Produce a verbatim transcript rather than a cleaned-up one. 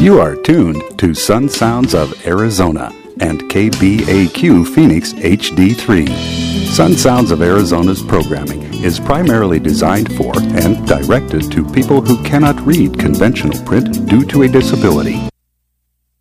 You are tuned to Sun Sounds of Arizona and K B A Q Phoenix H D three. Sun Sounds of Arizona's programming is primarily designed for and directed to people who cannot read conventional print due to a disability.